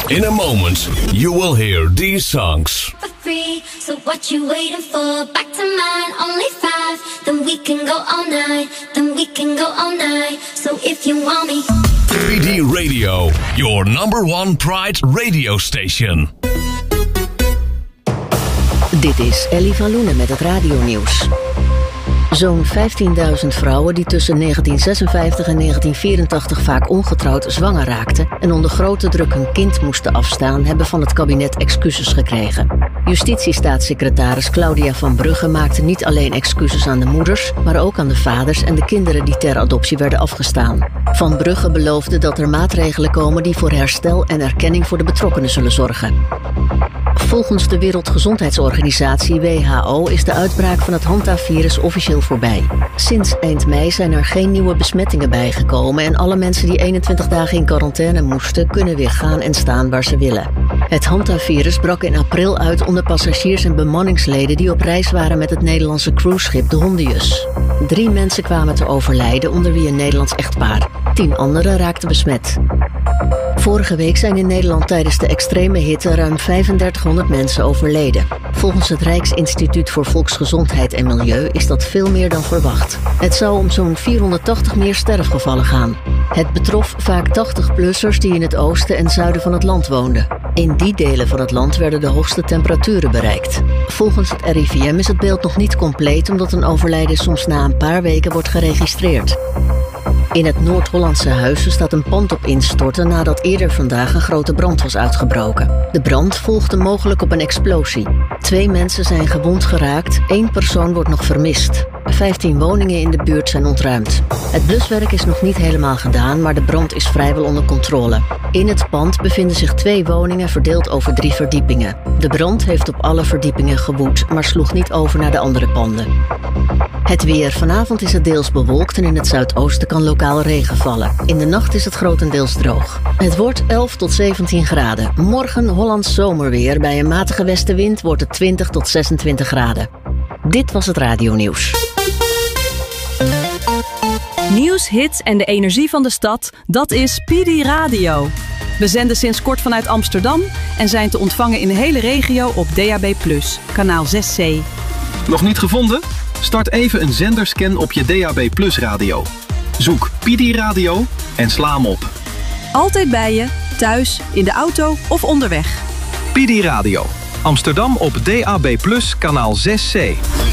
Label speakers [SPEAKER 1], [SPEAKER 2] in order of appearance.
[SPEAKER 1] In a moment, you will hear these songs.
[SPEAKER 2] For free, so what you waiting for? Back to mine, only 5. Then we can go all night. Then we can go all night. So if you want me.
[SPEAKER 1] PD Radio, your number one Pride radio station.
[SPEAKER 3] Dit is Ellie van Loenen met het radionieuws. Zo'n 15.000 vrouwen die tussen 1956 en 1984 vaak ongetrouwd zwanger raakten en onder grote druk hun kind moesten afstaan, hebben van het kabinet excuses gekregen. Justitiestaatssecretaris Claudia van Brugge maakte niet alleen excuses aan de moeders, maar ook aan de vaders en de kinderen die ter adoptie werden afgestaan. Van Brugge beloofde dat er maatregelen komen die voor herstel en erkenning voor de betrokkenen zullen zorgen. Volgens de Wereldgezondheidsorganisatie WHO is de uitbraak van het Hanta-virus officieel voorbij. Sinds eind mei zijn er geen nieuwe besmettingen bijgekomen en alle mensen die 21 dagen in quarantaine moesten, kunnen weer gaan en staan waar ze willen. Het Hanta-virus brak in april uit onder passagiers en bemanningsleden die op reis waren met het Nederlandse cruiseschip de Hondius. 3 mensen kwamen te overlijden, onder wie een Nederlands echtpaar. 10 anderen raakten besmet. Vorige week zijn in Nederland tijdens de extreme hitte ruim 3500 mensen overleden. Volgens het Rijksinstituut voor Volksgezondheid en Milieu is dat veel meer dan verwacht. Het zou om zo'n 480 meer sterfgevallen gaan. Het betrof vaak 80-plussers die in het oosten en zuiden van het land woonden. In die delen van het land werden de hoogste temperaturen bereikt. Volgens het RIVM is het beeld nog niet compleet, omdat een overlijden soms na een paar weken wordt geregistreerd. In het Noord-Hollandse Huizen staat een pand op instorten nadat eerder vandaag een grote brand was uitgebroken. De brand volgde mogelijk op een explosie. 2 mensen zijn gewond geraakt, 1 persoon wordt nog vermist. 15 woningen in de buurt zijn ontruimd. Het bluswerk is nog niet helemaal gedaan, maar de brand is vrijwel onder controle. In het pand bevinden zich 2 woningen verdeeld over 3 verdiepingen. De brand heeft op alle verdiepingen gewoed, maar sloeg niet over naar de andere panden. Het weer. Vanavond is het deels bewolkt en in het zuidoosten kan lokaal regen vallen. In de nacht is het grotendeels droog. Het wordt 11 tot 17 graden. Morgen Hollands zomerweer. Bij een matige westenwind wordt het 20 tot 26 graden. Dit was het radionieuws.
[SPEAKER 4] Nieuws, hits en de energie van de stad, dat is PD Radio. We zenden sinds kort vanuit Amsterdam en zijn te ontvangen in de hele regio op DAB+, kanaal 6C.
[SPEAKER 5] Nog niet gevonden? Start even een zenderscan op je DAB+ radio. Zoek PD Radio en sla hem op.
[SPEAKER 4] Altijd bij je, thuis, in de auto of onderweg.
[SPEAKER 5] PD Radio. Amsterdam op DAB+, kanaal 6C.